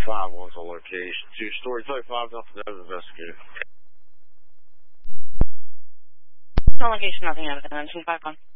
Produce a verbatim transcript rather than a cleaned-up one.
five one's on location. Two-story thirty-five, nothing to investigate. On location, nothing out of it. two five one.